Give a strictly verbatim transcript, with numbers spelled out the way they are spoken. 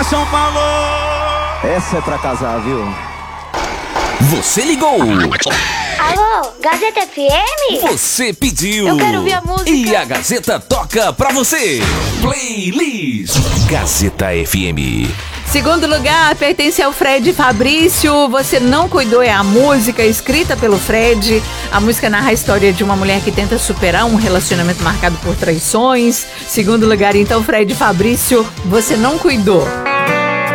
pra São Paulo. Essa é pra casar, viu? Você ligou. Alô, Gazeta F M? Você pediu. Eu quero ouvir a música. E a Gazeta toca pra você. Playlist Gazeta F M. Segundo lugar pertence ao Fred Fabrício. Você Não Cuidou é a música escrita pelo Fred. A música narra a história de uma mulher que tenta superar um relacionamento marcado por traições. Segundo lugar, então, Fred Fabrício, Você Não Cuidou.